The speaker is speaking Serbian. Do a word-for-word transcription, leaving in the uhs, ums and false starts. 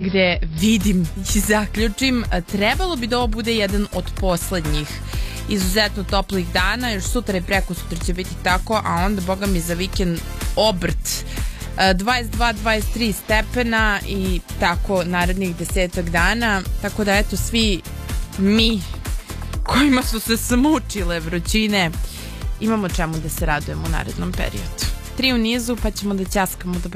gde vidim i zaključim, trebalo bi da ovo bude jedan od poslednjih izuzetno toplih dana, još sutra i preko sutra će biti tako, a onda, boga mi, za vikend obrt dvadeset dva dvadeset tri stepena i tako narednih desetak dana, tako da eto, svi mi kojima su se smučile vrućine imamo čemu da se radujemo u narednom periodu. Tri u nizu, pa ćemo da ćaskamo do